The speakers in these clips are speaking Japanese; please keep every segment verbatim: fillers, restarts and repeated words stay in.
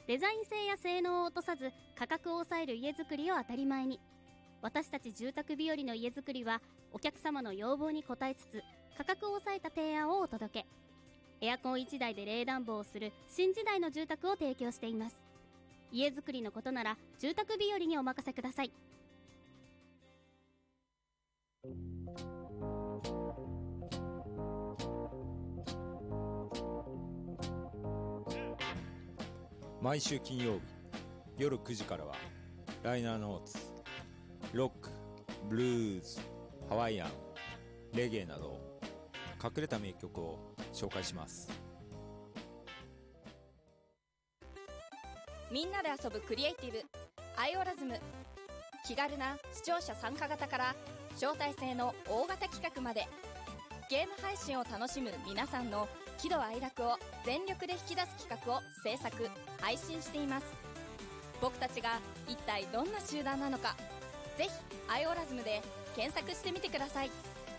デザイン性や性能を落とさず価格を抑える家づくりを当たり前に。私たち住宅日和の家づくりはお客様の要望に応えつつ価格を抑えた提案をお届け。エアコンいちだいで冷暖房をする新時代の住宅を提供しています。家づくりのことなら住宅日和にお任せください。 毎週金曜日夜くじからはライナーノーツ、ロック、ブルーズ、ハワイアン、レゲエなど隠れた名曲を紹介します。 みんなで遊ぶクリエイティブアイオラズム。気軽な視聴者参加型から招待制の大型企画まで、ゲーム配信を楽しむ皆さんの喜怒哀楽を全力で引き出す企画を制作配信しています。僕たちが一体どんな集団なのか、ぜひアイオラズムで検索してみてください。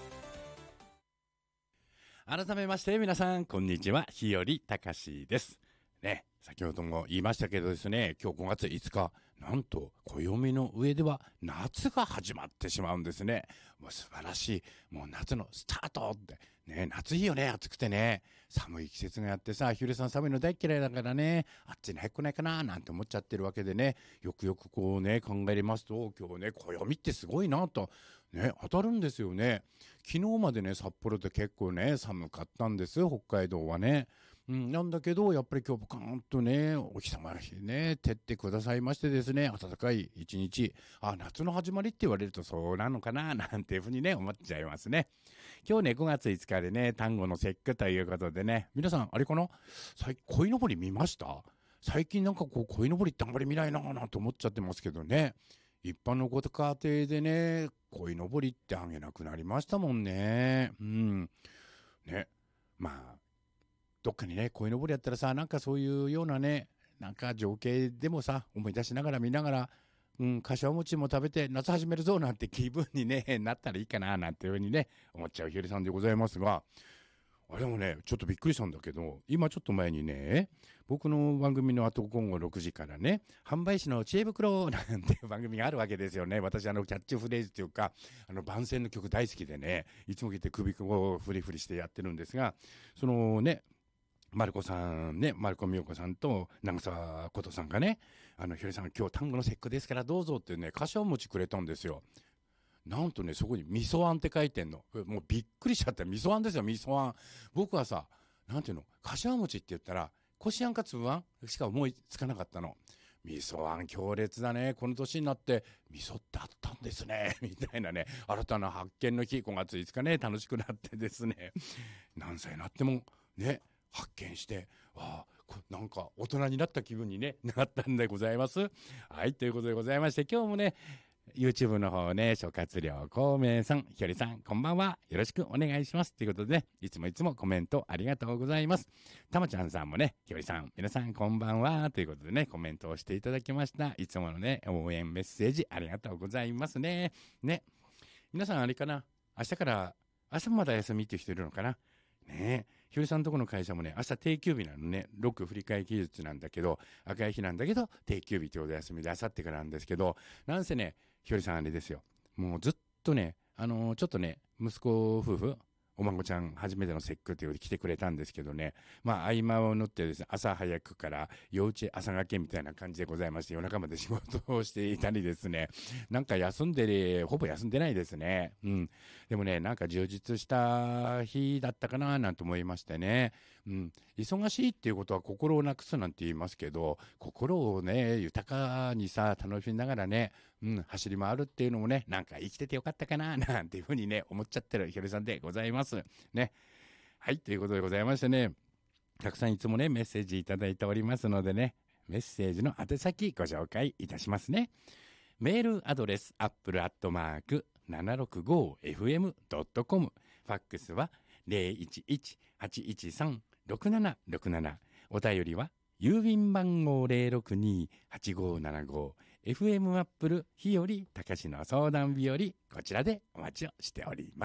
改めまして皆さんこんにちは、日和隆ですね。先ほども言いましたけどですね、今日ごがついつか、なんと暦の上では夏が始まってしまうんですね。もう素晴らしい、もう夏のスタートってね。夏いいよね、暑くてね。寒い季節がやってさ、ひゅるさん寒いの大嫌いだからね、あっちに早くないかななんて思っちゃってるわけでね、よくよくこうね考えますと、今日ね暦ってすごいなとね、当たるんですよね。昨日までね札幌で結構ね寒かったんです、北海道はね。うん、なんだけどやっぱり今日ポカーンとねお日様の日ね照ってくださいましてですね、暖かい一日、あ、夏の始まりって言われるとそうなのかななんていうふうにね思っちゃいますね。今日ねごがついつかでね端午の節句ということでね、皆さんあれかな、最近鯉のぼり見ました？最近なんかこう鯉のぼりってあんまり見ないなぁなんて思っちゃってますけどね。一般のご家庭でね鯉のぼりってあげなくなりましたもんね。うんね、まあどっかにね鯉のぼりやったらさ、なんかそういうようなねなんか情景でもさ思い出しながら見ながら、うん、柏餅も食べて夏始めるぞなんて気分にねなったらいいかななんていうふうにね思っちゃうひよりさんでございますが、あれもねちょっとびっくりしたんだけど、今ちょっと前にね僕の番組の後今後ろくじからね販売士の知恵袋なんていう番組があるわけですよね。私あのキャッチフレーズというかあの番宣の曲大好きでね、いつも聞いて首をフリフリしてやってるんですが、そのねマルコさんね、マルコミヨコさんと長澤琴さんがね、あのひよりさん今日単語の節句ですからどうぞってね柏餅くれたんですよ。なんとねそこに味噌あんって書いてんの。もうびっくりしちゃった。味噌あんですよ、味噌あん。僕はさ、なんていうの、柏餅って言ったらこしあんかつぶあんしか思いつかなかったの。味噌あん強烈だね。この年になって味噌ってあったんですねみたいなね、新たな発見の日、ごがついつかね楽しくなってですね、何歳になってもね発見して、わあ、なんか大人になった気分に、ね、なったんでございます。はい、ということでございまして、今日もね YouTube の方ね、諸葛亮孔明さん、ひよりさんこんばんは、よろしくお願いしますということで、ね、いつもいつもコメントありがとうございます。たまちゃんさんもね、ひよりさん皆さんこんばんはということでねコメントをしていただきました。いつものね応援メッセージありがとうございますね。ね、皆さんあれかな、明日から明日もまだ休みっていう人いるのかなねえ、ひよりさんとこの会社もね、明日定休日なのね、ろく振り替え期日なんだけど、赤い日なんだけど、定休日ということで休みで、明後日からなんですけど、なんせね、ひよりさんあれですよ。もうずっとね、あのー、ちょっとね、息子夫婦、お孫ちゃん初めての節句ということで来てくれたんですけどね、まあ合間を縫ってですね、朝早くから幼稚園朝がけみたいな感じでございまして、夜中まで仕事をしていたりですね、なんか休んで、ほぼ休んでないですね。うん。でもね、なんか充実した日だったかななんて思いましてね。うん。忙しいっていうことは心をなくすなんて言いますけど、心をね、豊かにさ、楽しみながらね、うん、走り回るっていうのもね、なんか生きててよかったかななんていうふうにね、思っちゃってるひよりさんでございます。ね。はい、ということでございましてね、たくさんいつもね、メッセージいただいておりますのでね、メッセージの宛先ご紹介いたしますね。メールアドレス、アップルアットマークななろくごエフエムドットコム。ファックスは ゼロいちいちはちいちさんろくななろくなな。お便りは、郵便番号 ゼロろくにはちごななご。エフエム アップル日和隆の相談日和、こちらでお待ちをしております。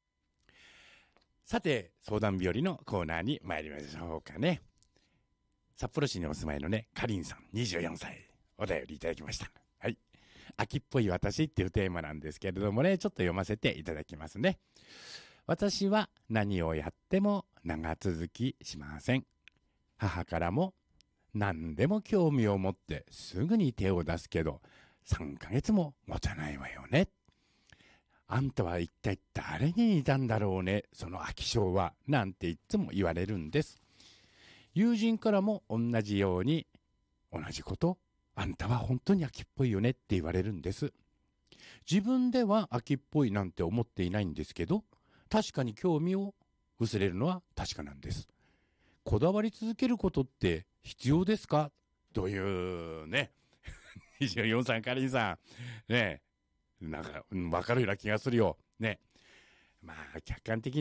さて、相談日和のコーナーに参りましょうかね。 札幌市にお住まいのね、かりんさんにじゅうよんさい、お便りいただきました。はい。秋っぽい私っていうテーマなんですけれどもね、ちょっと読ませていただきますね。私は何をやっても長続きしません。母からも何でも興味を持ってすぐに手を出すけど、さんかげつも持たないわよね。あんたは一体誰に似たんだろうね、その飽き性は、なんていつも言われるんです。友人からも同じように、同じこと、あんたは本当に秋っぽいよねって言われるんです。自分では秋っぽいなんて思っていないんですけど、確かに興味を薄れるのは確かなんです。こだわり続けることって必要ですかというね、にじゅうよんさいかりんさん、ね、なんか、うん、分かるような気がするよ。ね。まあ、客観的に